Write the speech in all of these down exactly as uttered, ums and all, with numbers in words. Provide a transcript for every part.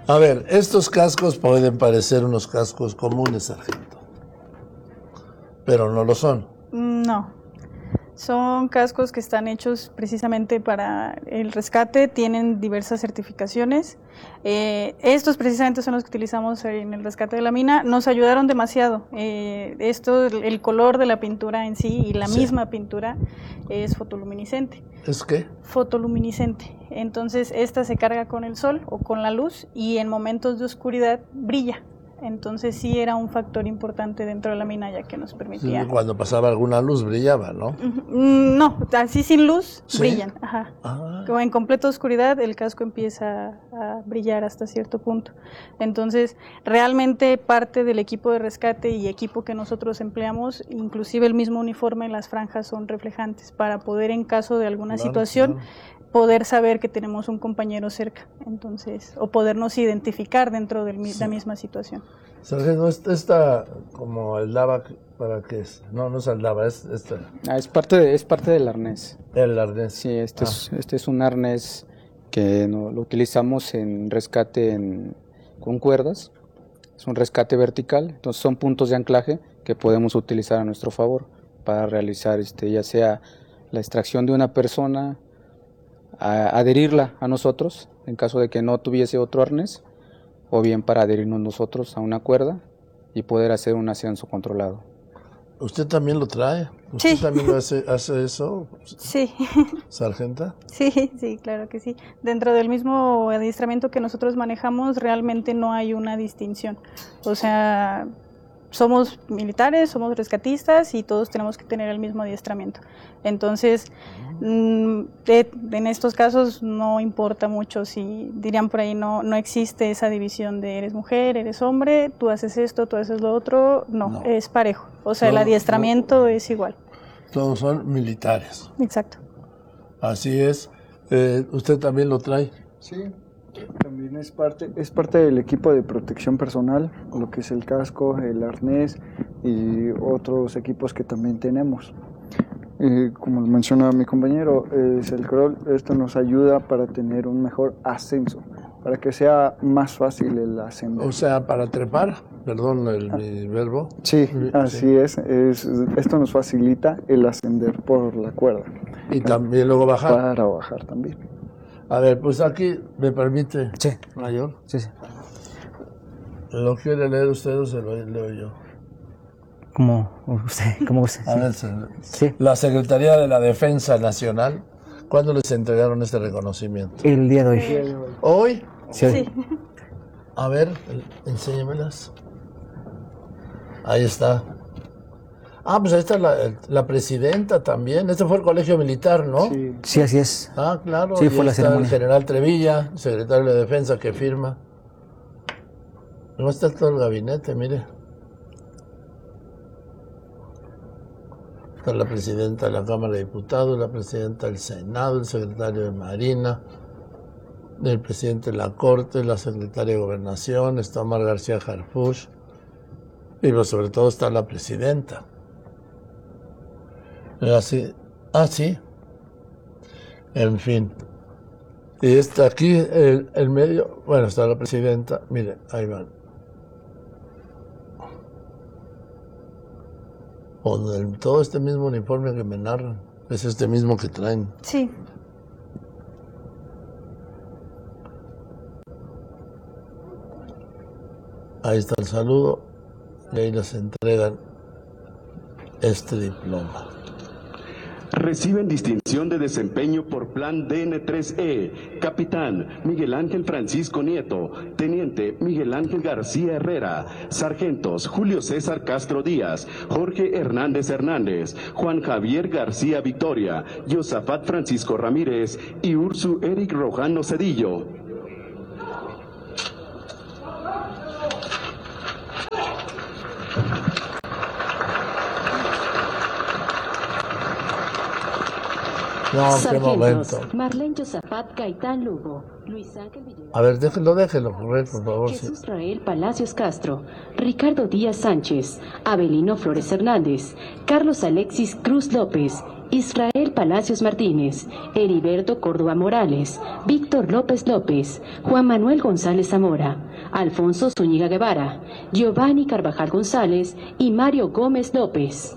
A ver, estos cascos pueden parecer unos cascos comunes, sargento, pero no lo son. No, son cascos que están hechos precisamente para el rescate, tienen diversas certificaciones. Eh, estos precisamente son los que utilizamos en el rescate de la mina, nos ayudaron demasiado. Eh, esto, el color de la pintura en sí y la sí. misma pintura es fotoluminiscente. ¿Es qué? Fotoluminiscente. Entonces esta se carga con el sol o con la luz y en momentos de oscuridad brilla. Entonces sí era un factor importante dentro de la mina, ya que nos permitía... Sí, cuando pasaba alguna luz brillaba, ¿no? No, así sin luz, ¿sí? Brillan. Ajá. Ah. Como en completa oscuridad, el casco empieza a brillar hasta cierto punto. Entonces, realmente parte del equipo de rescate y equipo que nosotros empleamos, inclusive el mismo uniforme, las franjas son reflejantes, para poder en caso de alguna claro, situación... Claro. poder saber que tenemos un compañero cerca, entonces, o podernos identificar dentro de sí. la misma situación. Sargento, esta como el lava, ¿para qué es? No, no es el lava, es esta. Ah, es parte de, es parte del arnés. El arnés. Sí, este, ah. es, este es un arnés que no, lo utilizamos en rescate en, con cuerdas, es un rescate vertical, entonces son puntos de anclaje que podemos utilizar a nuestro favor para realizar este, ya sea la extracción de una persona, a adherirla a nosotros en caso de que no tuviese otro arnés, o bien para adherirnos nosotros a una cuerda y poder hacer un ascenso controlado. ¿Usted también lo trae? ¿Usted sí. también lo hace, hace eso? Sí. ¿Sargenta? Sí, sí, claro que sí. Dentro del mismo adiestramiento que nosotros manejamos, realmente no hay una distinción. O sea, somos militares, somos rescatistas y todos tenemos que tener el mismo adiestramiento. Entonces, de, en estos casos no importa mucho si, dirían por ahí, no, no existe esa división de eres mujer, eres hombre, tú haces esto, tú haces lo otro, no, no. es parejo. O sea, todo, el adiestramiento todo, es igual. Todos son militares. Exacto. Así es. Eh, ¿Usted también lo trae? Sí. También es parte, es parte del equipo de protección personal, lo que es el casco, el arnés y otros equipos que también tenemos. Eh, como menciona mi compañero, es el crawl. Esto nos ayuda para tener un mejor ascenso, para que sea más fácil el ascender. O sea, para trepar, perdón el ah. mi verbo. Sí, así sí. Es, es. Esto nos facilita el ascender por la cuerda. Y también luego bajar. Para bajar también. A ver, pues aquí, ¿me permite, sí. mayor? Sí, sí. ¿Lo quiere leer usted o se lo leo yo? Como usted, como usted. A ver, sí. La Secretaría de la Defensa Nacional, ¿cuándo les entregaron este reconocimiento? El día de hoy. ¿Hoy? Sí. sí. A ver, enséñemelas. Ahí está. Ah, pues ahí está la, la presidenta también. Este fue el colegio militar, ¿no? Sí, sí así es. Ah, claro. Sí, y fue la está ceremonia. El general Trevilla, secretario de Defensa, que firma. No está todo el gabinete, mire. Está la presidenta de la Cámara de Diputados, la presidenta del Senado, el secretario de Marina, el presidente de la Corte, la secretaria de Gobernación, está Omar García Harfuch, y pues sobre todo está la presidenta. Así, ah, sí. En fin. Y está aquí el, el medio, bueno, está la presidenta, miren, ahí van. O el, todo este mismo uniforme que me narran, es este mismo que traen. Sí. Ahí está el saludo y ahí les entregan este diploma. Reciben distinción de desempeño por plan D N tres E, Capitán Miguel Ángel Francisco Nieto, Teniente Miguel Ángel García Herrera, Sargentos Julio César Castro Díaz, Jorge Hernández Hernández, Juan Javier García Victoria, Yosafat Francisco Ramírez y Ursu Eric Rojano Cedillo. No, qué momento. Marlene Yosafat Gaitán Lugo, Luis Ángel Villegas. A ver, déjelo, déjelo correr, por favor. Jesús Sí. Rael Palacios Castro, Ricardo Díaz Sánchez, Abelino Flores Hernández, Carlos Alexis Cruz López Israel Palacios Martínez, Heriberto Córdoba Morales, Víctor López López, Juan Manuel González Zamora, Alfonso Zúñiga Guevara, Giovanni Carvajal González y Mario Gómez López.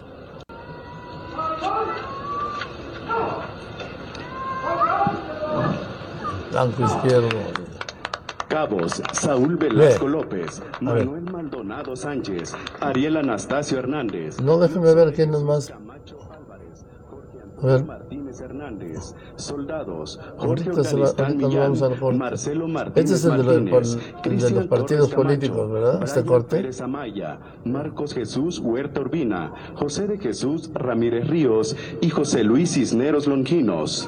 Blanco izquierdo. Cabos: Saúl Velasco Ve. López, A ver. Manuel Maldonado Sánchez, Ariel Anastasio Hernández. No, déjeme ver quién es más. Camacho Álvarez, Jorge A ver. Antonio Martínez Hernández. Soldados: Jorge Ahorita, se va- Afganistán ahorita nos Millán, vamos al corte. Marcelo Martínez Este es el de, los- Martínez, el de Cristian los partidos Torres políticos, Camacho, ¿verdad? Este Brian corte. Pérez Amaya, Marcos Jesús Huerta Urbina, José de Jesús Ramírez Ríos y José Luis Cisneros Longinos.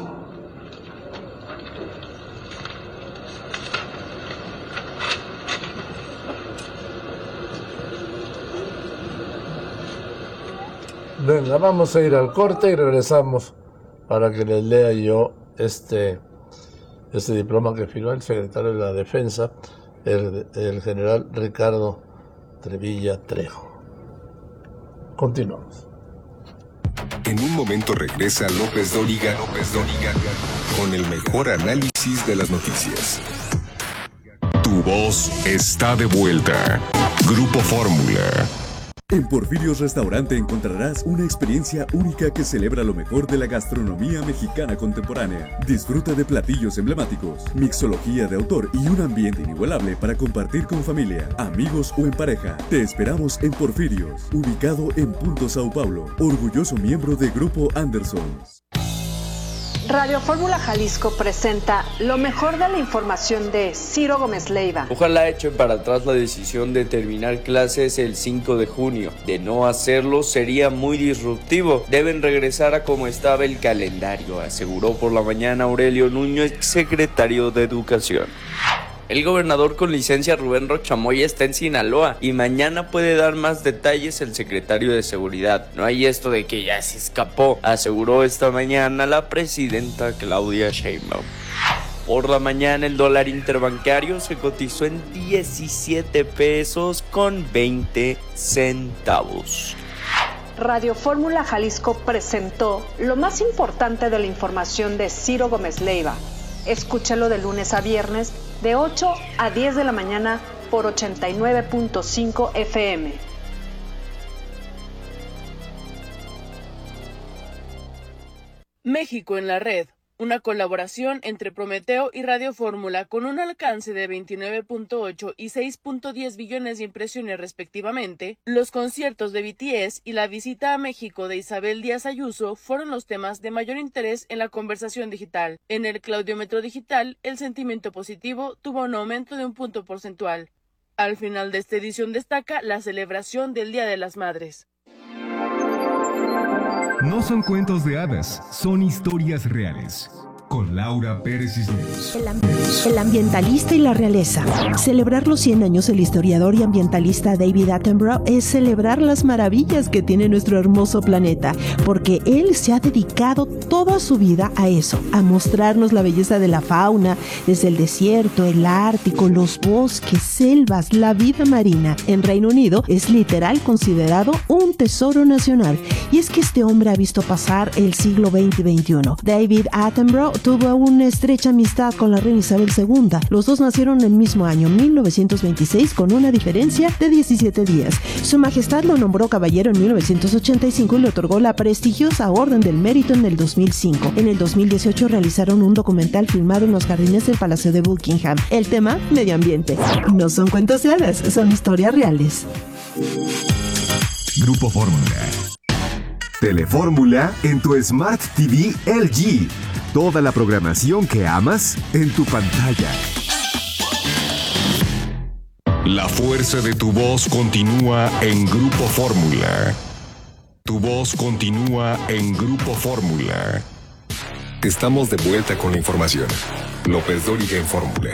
Venga, vamos a ir al corte y regresamos para que les lea yo este, este diploma que firmó el secretario de la Defensa, el, el general Ricardo Trevilla Trejo. Continuamos. En un momento regresa López Dóriga, López Dóriga, con el mejor análisis de las noticias. Tu voz está de vuelta. Grupo Fórmula. En Porfirios Restaurante encontrarás una experiencia única que celebra lo mejor de la gastronomía mexicana contemporánea. Disfruta de platillos emblemáticos, mixología de autor y un ambiente inigualable para compartir con familia, amigos o en pareja. Te esperamos en Porfirios, ubicado en Punto Sao Paulo, orgulloso miembro de Grupo Anderson. Radio Fórmula Jalisco presenta lo mejor de la información de Ciro Gómez Leiva. Ojalá echen para atrás la decisión de terminar clases el cinco de junio. De no hacerlo sería muy disruptivo. Deben regresar a como estaba el calendario, aseguró por la mañana Aurelio Nuño, secretario de Educación. El gobernador con licencia Rubén Rochamoya está en Sinaloa y mañana puede dar más detalles el secretario de Seguridad. No hay esto de que ya se escapó, aseguró esta mañana la presidenta Claudia Sheinbaum. Por la mañana el dólar interbancario se cotizó en diecisiete pesos con veinte centavos. Radio Fórmula Jalisco presentó lo más importante de la información de Ciro Gómez Leiva. Escúchalo de lunes a viernes de ocho a diez de la mañana por ochenta y nueve punto cinco F M. México en la red, una colaboración entre Prometeo y Radio Fórmula con un alcance de veintinueve punto ocho y seis punto diez billones de impresiones respectivamente. Los conciertos de B T S y la visita a México de Isabel Díaz Ayuso fueron los temas de mayor interés en la conversación digital. En el Claudiómetro digital, el sentimiento positivo tuvo un aumento de un punto porcentual. Al final de esta edición destaca la celebración del Día de las Madres. No son cuentos de hadas, son historias reales. Con Laura Pérez Cisneros. El, amb- el ambientalista y la realeza. Celebrar los cien años del historiador y ambientalista David Attenborough es celebrar las maravillas que tiene nuestro hermoso planeta, porque él se ha dedicado toda su vida a eso, a mostrarnos la belleza de la fauna, desde el desierto, el Ártico, los bosques, selvas, la vida marina. En Reino Unido es literal considerado un tesoro nacional, y es que este hombre ha visto pasar el siglo veinte y veintiuno. David Attenborough tuvo una estrecha amistad con la reina Isabel segunda. Los dos nacieron el mismo año, mil novecientos veintiséis, con una diferencia de diecisiete días. Su majestad lo nombró caballero en mil novecientos ochenta y cinco y le otorgó la prestigiosa Orden del Mérito en el dos mil cinco. En el dos mil dieciocho realizaron un documental filmado en los jardines del Palacio de Buckingham. El tema, medio ambiente. No son cuentos de hadas, son historias reales. Grupo Fórmula. Telefórmula en tu Smart T V L G. Toda la programación que amas en tu pantalla. La fuerza de tu voz continúa en Grupo Fórmula. Tu voz continúa en Grupo Fórmula. Estamos de vuelta con la información. López Dóriga en Fórmula.